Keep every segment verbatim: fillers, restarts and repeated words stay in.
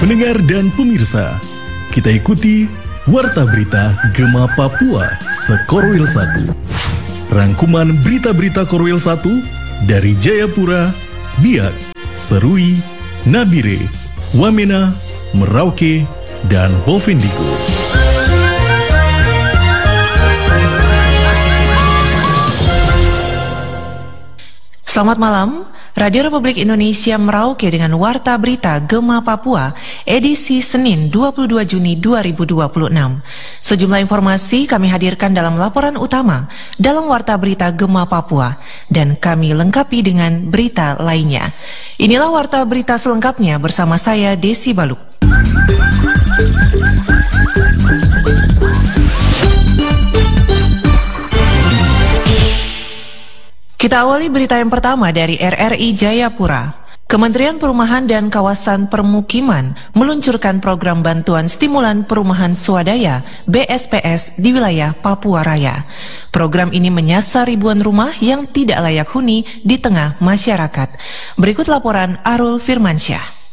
Pendengar dan pemirsa, kita ikuti Warta Berita Gema Papua Sekorwil satu. Rangkuman berita-berita Korwil satu dari Jayapura, Biak, Serui, Nabire, Wamena, Merauke, dan Bovendigul. Selamat malam, Radio Republik Indonesia Merauke dengan Warta Berita Gema Papua, edisi Senin dua puluh dua Juni dua ribu dua puluh enam. Sejumlah informasi kami hadirkan dalam laporan utama dalam Warta Berita Gema Papua, dan kami lengkapi dengan berita lainnya. Inilah Warta Berita selengkapnya bersama saya, Desi Baluk. Kita awali berita yang pertama dari R R I Jayapura. Kementerian Perumahan dan Kawasan Permukiman meluncurkan program bantuan stimulan perumahan swadaya B S P S di wilayah Papua Raya. Program ini menyasar ribuan rumah yang tidak layak huni di tengah masyarakat. Berikut laporan Arul Firmansyah.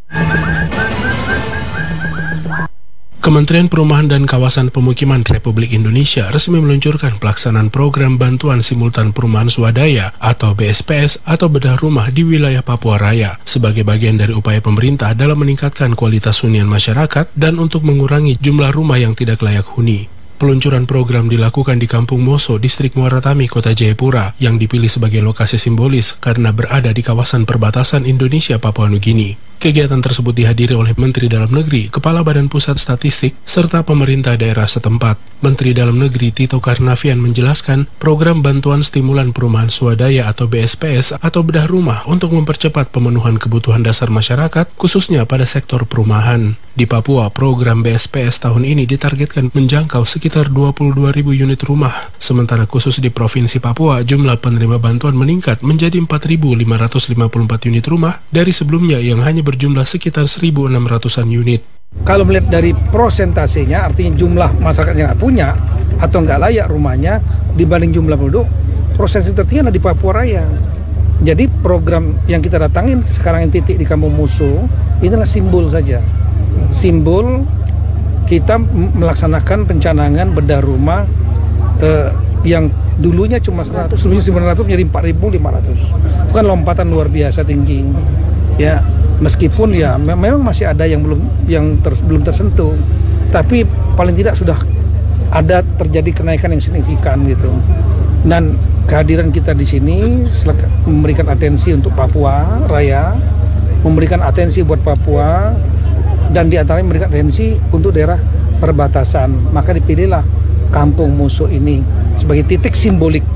Kementerian Perumahan dan Kawasan Pemukiman Republik Indonesia resmi meluncurkan pelaksanaan program bantuan simultan perumahan swadaya atau B S P S atau bedah rumah di wilayah Papua Raya sebagai bagian dari upaya pemerintah dalam meningkatkan kualitas hunian masyarakat dan untuk mengurangi jumlah rumah yang tidak layak huni. Peluncuran program dilakukan di Kampung Moso, Distrik Muara Tami, Kota Jayapura, yang dipilih sebagai lokasi simbolis karena berada di kawasan perbatasan Indonesia Papua Nugini. Kegiatan tersebut dihadiri oleh Menteri Dalam Negeri, Kepala Badan Pusat Statistik, serta pemerintah daerah setempat. Menteri Dalam Negeri Tito Karnavian menjelaskan program bantuan stimulan perumahan swadaya atau B S P S atau bedah rumah untuk mempercepat pemenuhan kebutuhan dasar masyarakat, khususnya pada sektor perumahan. Di Papua, program B S P S tahun ini ditargetkan menjangkau sekitar dua puluh dua ribu unit rumah. Sementara khusus di Provinsi Papua, jumlah penerima bantuan meningkat menjadi empat ribu lima ratus lima puluh empat unit rumah dari sebelumnya yang hanya berjumlah sekitar seribu enam ratusan unit. Kalau melihat dari prosentasenya, artinya jumlah masyarakat yang nggak punya atau nggak layak rumahnya dibanding jumlah penduduk, prosentase tertinggi ada di Papua Raya. Jadi program yang kita datangin sekarang yang titik di Kampung Musuh, inilah simbol saja. Simbol kita melaksanakan pencanangan bedah rumah eh, yang dulunya cuma seratus, sebelumnya sembilan ratus menjadi empat ribu lima ratus. Bukan lompatan luar biasa tinggi. Ya, meskipun ya memang masih ada yang belum yang terus belum tersentuh, tapi paling tidak sudah ada terjadi kenaikan yang signifikan gitu. Dan kehadiran kita di sini memberikan atensi untuk Papua Raya, memberikan atensi buat Papua, dan di antaranya memberikan atensi untuk daerah perbatasan. Maka dipilihlah Kampung Musuh ini sebagai titik simbolik.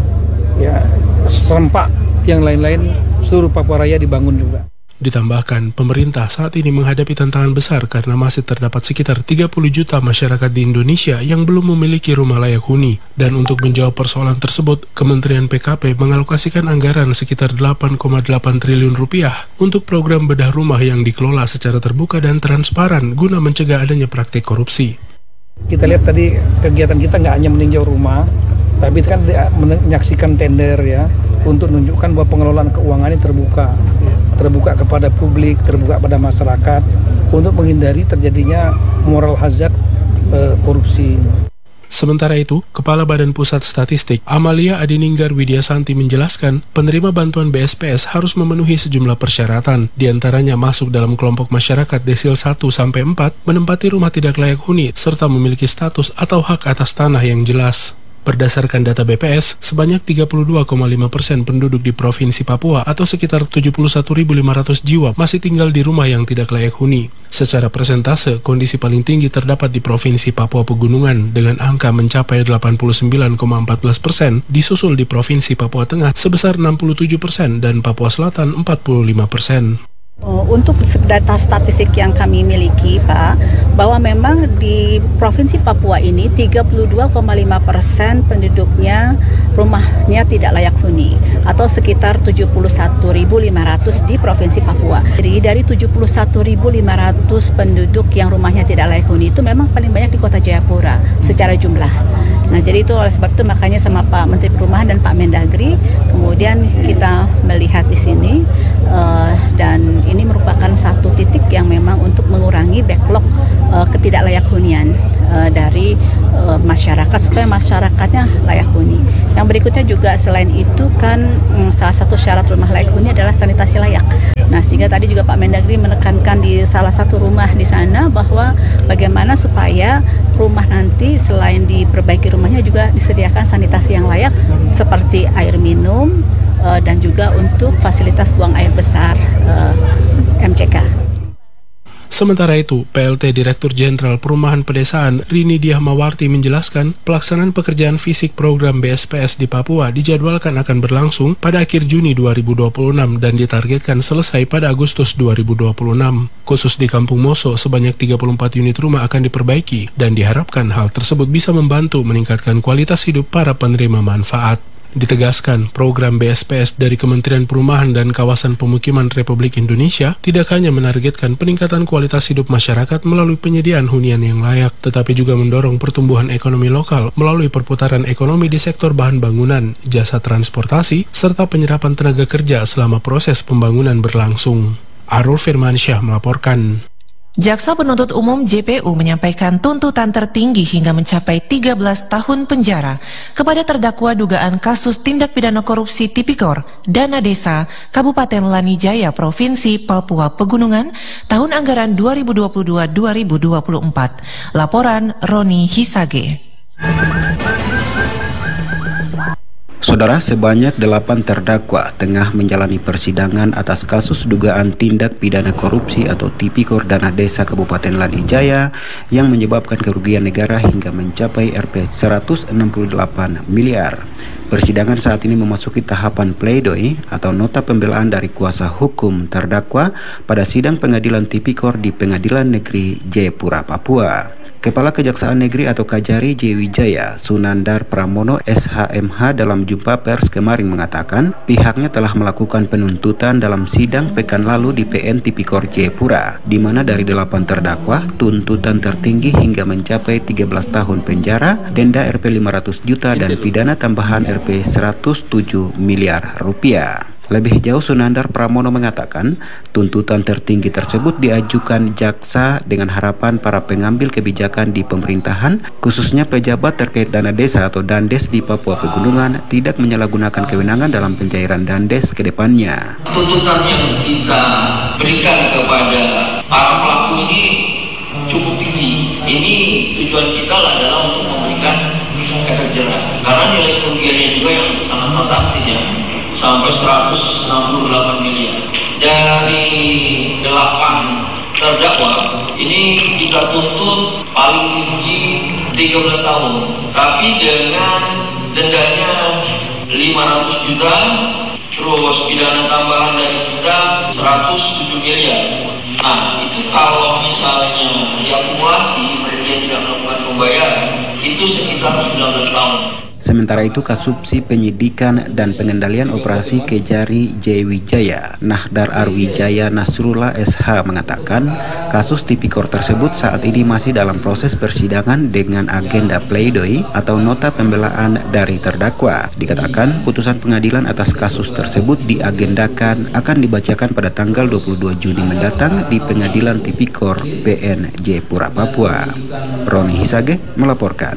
Ya, serempak yang lain-lain seluruh Papua Raya dibangun juga. Ditambahkan, pemerintah saat ini menghadapi tantangan besar karena masih terdapat sekitar tiga puluh juta masyarakat di Indonesia yang belum memiliki rumah layak huni. Dan untuk menjawab persoalan tersebut, Kementerian P K P mengalokasikan anggaran sekitar delapan koma delapan triliun rupiah untuk program bedah rumah yang dikelola secara terbuka dan transparan guna mencegah adanya praktik korupsi. Kita lihat tadi kegiatan kita nggak hanya meninjau rumah, tapi kan menyaksikan tender ya, untuk menunjukkan bahwa pengelolaan keuangan ini terbuka. terbuka kepada publik, terbuka pada masyarakat untuk menghindari terjadinya moral hazard e, korupsi. Sementara itu, Kepala Badan Pusat Statistik Amalia Adininggar Widyasanti menjelaskan penerima bantuan B S P S harus memenuhi sejumlah persyaratan, diantaranya masuk dalam kelompok masyarakat desil satu sampai empat, menempati rumah tidak layak huni, serta memiliki status atau hak atas tanah yang jelas. Berdasarkan data B P S, sebanyak tiga puluh dua koma lima persen penduduk di Provinsi Papua atau sekitar tujuh puluh satu ribu lima ratus jiwa masih tinggal di rumah yang tidak layak huni. Secara persentase, kondisi paling tinggi terdapat di Provinsi Papua Pegunungan dengan angka mencapai delapan puluh sembilan koma empat belas persen, disusul di Provinsi Papua Tengah sebesar enam puluh tujuh persen dan Papua Selatan empat puluh lima persen. Untuk data statistik yang kami miliki, Pak, bahwa memang di Provinsi Papua ini tiga puluh dua koma lima persen penduduknya rumahnya tidak layak huni atau sekitar tujuh puluh satu ribu lima ratus di Provinsi Papua. Jadi dari tujuh puluh satu ribu lima ratus penduduk yang rumahnya tidak layak huni itu memang paling banyak di Kota Jayapura secara jumlah. Nah, jadi itu oleh sebab itu makanya sama Pak Menteri Perumahan dan Pak Mendagri kemudian kita melihat di sini uh, dan ini merupakan satu titik yang memang untuk ketidaklayak hunian uh, dari uh, masyarakat supaya masyarakatnya layak huni. Yang berikutnya juga selain itu kan um, salah satu syarat rumah layak huni adalah sanitasi layak. Nah, sehingga tadi juga Pak Mendagri menekankan di salah satu rumah di sana bahwa bagaimana supaya rumah nanti selain diperbaiki rumahnya juga disediakan sanitasi yang layak seperti air minum uh, dan juga untuk fasilitas buang air besar uh, M C K. Sementara itu, P L T Direktur Jenderal Perumahan Pedesaan Rini Diahmawarti menjelaskan pelaksanaan pekerjaan fisik program B S P S di Papua dijadwalkan akan berlangsung pada akhir Juni dua ribu dua puluh enam dan ditargetkan selesai pada Agustus dua ribu dua puluh enam. Khusus di Kampung Moso, sebanyak tiga puluh empat unit rumah akan diperbaiki dan diharapkan hal tersebut bisa membantu meningkatkan kualitas hidup para penerima manfaat. Ditegaskan, program B S P S dari Kementerian Perumahan dan Kawasan Pemukiman Republik Indonesia tidak hanya menargetkan peningkatan kualitas hidup masyarakat melalui penyediaan hunian yang layak, tetapi juga mendorong pertumbuhan ekonomi lokal melalui perputaran ekonomi di sektor bahan bangunan, jasa transportasi, serta penyerapan tenaga kerja selama proses pembangunan berlangsung. Arul Firmansyah melaporkan. Jaksa Penuntut Umum J P U menyampaikan tuntutan tertinggi hingga mencapai tiga belas tahun penjara kepada terdakwa dugaan kasus tindak pidana korupsi Tipikor Dana Desa Kabupaten Lanijaya Provinsi Papua Pegunungan tahun anggaran dua ribu dua puluh dua dua ribu dua puluh empat. Laporan Roni Hisage. Saudara, sebanyak delapan terdakwa tengah menjalani persidangan atas kasus dugaan tindak pidana korupsi atau Tipikor Dana Desa Kabupaten Lanijaya yang menyebabkan kerugian negara hingga mencapai R P seratus enam puluh delapan miliar. Persidangan saat ini memasuki tahapan pledoi atau nota pembelaan dari kuasa hukum terdakwa pada sidang pengadilan Tipikor di Pengadilan Negeri Jayapura, Papua. Kepala Kejaksaan Negeri atau Kajari Jayawijaya, Sunandar Pramono S H M H dalam jumpa pers kemarin mengatakan pihaknya telah melakukan penuntutan dalam sidang pekan lalu di P N Tipikor Jayapura, di mana dari delapan terdakwa tuntutan tertinggi hingga mencapai tiga belas tahun penjara, denda R P lima ratus juta dan pidana tambahan R P seratus tujuh miliar rupiah. Lebih jauh, Sunandar Pramono mengatakan tuntutan tertinggi tersebut diajukan jaksa dengan harapan para pengambil kebijakan di pemerintahan, khususnya pejabat terkait dana desa atau Dandes di Papua Pegunungan, tidak menyalahgunakan kewenangan dalam pencairan Dandes ke depannya. Tuntutan yang kita berikan kepada para pelaku ini cukup tinggi. Ini tujuan kita adalah untuk memberikan efek jerah, karena nilai kerugiannya juga yang sangat fantastis ya, sampai seratus enam puluh delapan miliar. Dari delapan terdakwa ini kita tuntut paling tinggi tiga belas tahun, tapi dengan dendanya lima ratus juta, terus pidana tambahan dari kita seratus tujuh miliar. Nah, itu kalau misalnya diakumulasi dia tidak melakukan pembayaran, itu sekitar sembilan belas tahun. Sementara itu, Kasubsi Penyidikan dan Pengendalian Operasi Kejari Jayawijaya, Nahdar Arwijaya Nasrullah S H mengatakan kasus Tipikor tersebut saat ini masih dalam proses persidangan dengan agenda pledoi atau nota pembelaan dari terdakwa. Dikatakan putusan pengadilan atas kasus tersebut diagendakan akan dibacakan pada tanggal dua puluh dua Juni mendatang di Pengadilan Tipikor P N Jayapura, Papua. Roni Hisage melaporkan.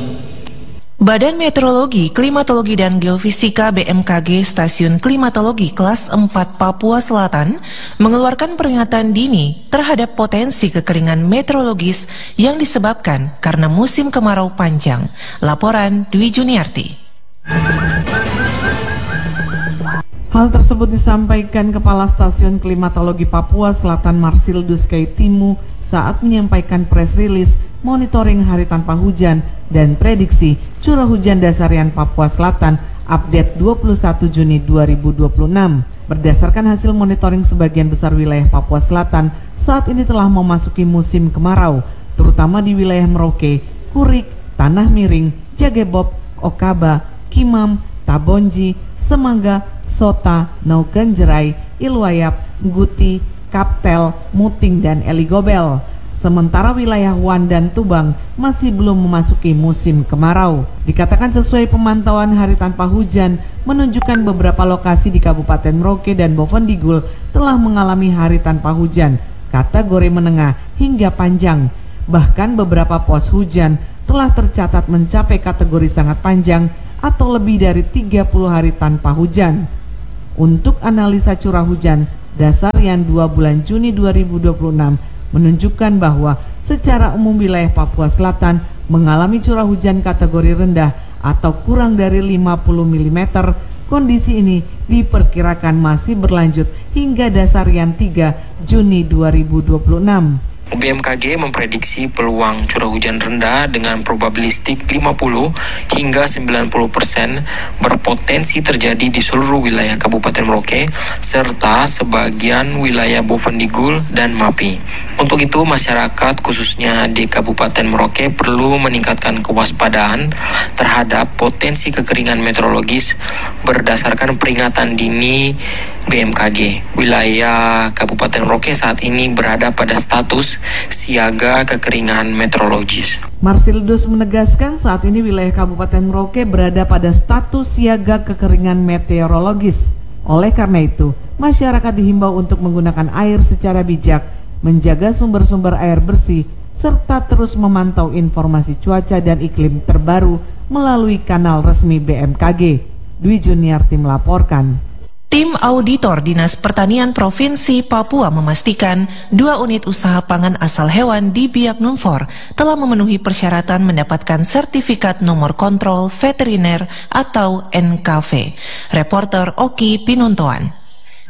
Badan Meteorologi, Klimatologi dan Geofisika B M K G Stasiun Klimatologi Kelas empat Papua Selatan mengeluarkan peringatan dini terhadap potensi kekeringan meteorologis yang disebabkan karena musim kemarau panjang. Laporan Dwi Juniarti. Hal tersebut disampaikan Kepala Stasiun Klimatologi Papua Selatan Marsildus Kaitimu saat menyampaikan press release monitoring hari tanpa hujan dan prediksi curah hujan dasarian Papua Selatan update dua puluh satu Juni dua ribu dua puluh enam. Berdasarkan hasil monitoring, sebagian besar wilayah Papua Selatan saat ini telah memasuki musim kemarau, terutama di wilayah Merauke, Kurik, Tanah Miring, Jagebob, Okaba, Kimam, Tabonji, Semangga, Sota, Naukenjerai, Ilwayap, Guti, Kaptel, Muting, dan Eligobel. Sementara wilayah Wan dan Tubang masih belum memasuki musim kemarau. Dikatakan sesuai pemantauan hari tanpa hujan menunjukkan beberapa lokasi di Kabupaten Merauke dan Bovendigul telah mengalami hari tanpa hujan kategori menengah hingga panjang. Bahkan beberapa pos hujan telah tercatat mencapai kategori sangat panjang atau lebih dari tiga puluh hari tanpa hujan. Untuk analisa curah hujan, dasarian dua bulan Juni dua ribu dua puluh enam menunjukkan bahwa secara umum wilayah Papua Selatan mengalami curah hujan kategori rendah atau kurang dari lima puluh milimeter. Kondisi ini diperkirakan masih berlanjut hingga dasarian tiga Juni dua ribu dua puluh enam. B M K G memprediksi peluang curah hujan rendah dengan probabilistik lima puluh hingga sembilan puluh persen berpotensi terjadi di seluruh wilayah Kabupaten Merauke serta sebagian wilayah Bovendigul dan Mapi. Untuk itu, masyarakat khususnya di Kabupaten Merauke perlu meningkatkan kewaspadaan terhadap potensi kekeringan meteorologis berdasarkan peringatan dini B M K G. Wilayah Kabupaten Merauke saat ini berada pada status siaga kekeringan meteorologis. Marsildus menegaskan saat ini wilayah Kabupaten Merauke berada pada status siaga kekeringan meteorologis. Oleh karena itu, masyarakat dihimbau untuk menggunakan air secara bijak, menjaga sumber-sumber air bersih, serta terus memantau informasi cuaca dan iklim terbaru melalui kanal resmi B M K G. Dwi Juniarti melaporkan. Tim auditor Dinas Pertanian Provinsi Papua memastikan dua unit usaha pangan asal hewan di Biak Numfor telah memenuhi persyaratan mendapatkan sertifikat nomor kontrol veteriner atau N K V. Reporter Oki Pinontoan.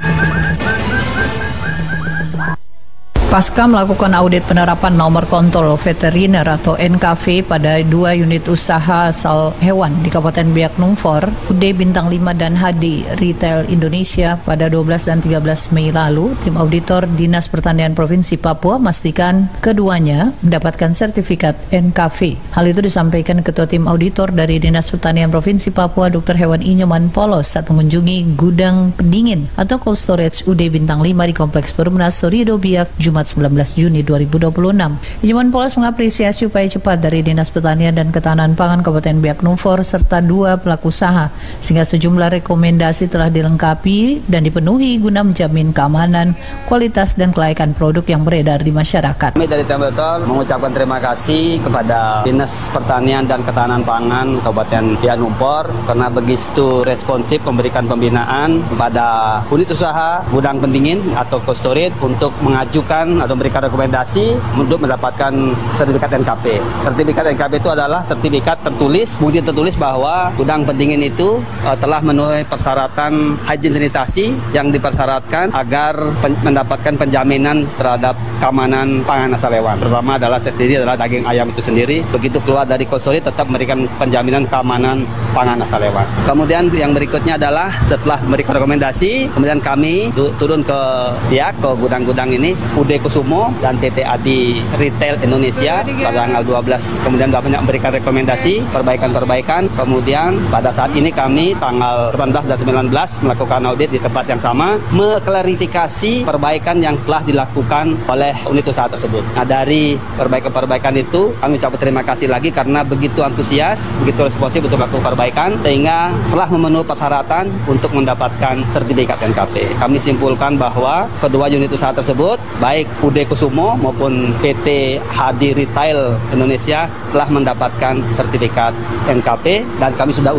Pasca melakukan audit penerapan nomor kontrol veteriner atau N K V pada dua unit usaha asal hewan di Kabupaten Biak Numfor, U D Bintang lima dan H D Retail Indonesia pada dua belas dan tiga belas Mei lalu, tim auditor Dinas Pertanian Provinsi Papua memastikan keduanya mendapatkan sertifikat N K V. Hal itu disampaikan Ketua Tim Auditor dari Dinas Pertanian Provinsi Papua, Doktor Hewan Inyoman Polos, saat mengunjungi gudang pendingin atau cold storage U D Bintang lima di Kompleks Perumnas Sorido Biak, Jumat sembilan belas Juni dua ribu dua puluh enam. Inyoman Polos mengapresiasi upaya cepat dari Dinas Pertanian dan Ketahanan Pangan Kabupaten Biak Numfor serta dua pelaku usaha sehingga sejumlah rekomendasi telah dilengkapi dan dipenuhi guna menjamin keamanan, kualitas dan kelayakan produk yang beredar di masyarakat. Kami dari Tim Auditor mengucapkan terima kasih kepada Dinas Pertanian dan Ketahanan Pangan Kabupaten Biak Numfor karena begitu responsif memberikan pembinaan kepada unit usaha gudang pendingin atau cold storage untuk mengajukan atau memberikan rekomendasi untuk mendapatkan sertifikat N K P. Sertifikat N K P itu adalah sertifikat tertulis, bukti tertulis bahwa gudang pendingin itu uh, telah memenuhi persyaratan higien sanitasi yang dipersyaratkan agar pen mendapatkan penjaminan terhadap keamanan pangan asal hewan. Pertama adalah terdiri adalah daging ayam itu sendiri. Begitu keluar dari cold storage tetap memberikan penjaminan keamanan pangan asal hewan. Kemudian yang berikutnya adalah setelah memberikan rekomendasi, kemudian kami turun ke ya ke gudang-gudang ini U D Kusumo dan T T A D Retail Indonesia pada tanggal dua belas. Kemudian banyak memberikan rekomendasi perbaikan-perbaikan. Kemudian pada saat ini kami tanggal delapan belas dan sembilan belas melakukan audit di tempat yang sama, mengklarifikasi perbaikan yang telah dilakukan oleh unit usaha tersebut. Nah, dari perbaikan-perbaikan itu kami ucapkan terima kasih lagi karena begitu antusias, begitu responsif untuk melakukan perbaikan sehingga telah memenuhi persyaratan untuk mendapatkan sertifikat N K P. Kami simpulkan bahwa kedua unit usaha tersebut baik U D Kusumo maupun P T H D Retail Indonesia telah mendapatkan sertifikat N K P dan kami sudah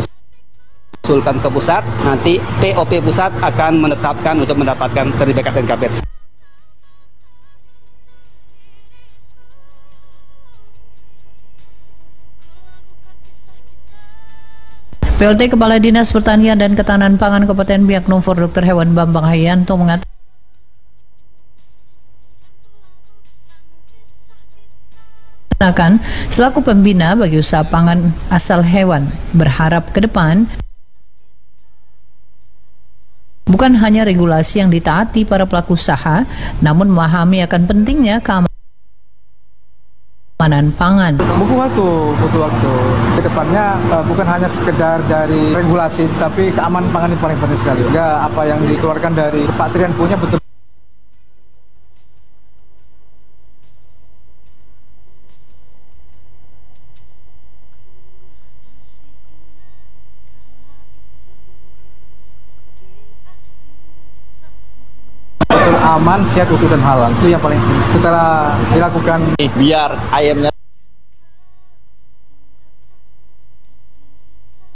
usulkan ke pusat. Nanti P O P pusat akan menetapkan untuk mendapatkan sertifikat N K P. P L T Kepala Dinas Pertanian dan Ketahanan Pangan Kabupaten Biak Numfor, Doktor Hewan Bambang Hayanto mengatakan selaku pembina bagi usaha pangan asal hewan berharap ke depan bukan hanya regulasi yang ditaati para pelaku usaha, namun memahami akan pentingnya keamanan pangan. Butuh waktu, butuh waktu. Kedepannya uh, bukan hanya sekedar dari regulasi, tapi keamanan pangan ini paling penting sekali. Ya, apa yang dikeluarkan dari Pak Trian punya betul. aman, sehat, utuh dan halal. Itu yang paling penting. Setelah dilakukan biar ayamnya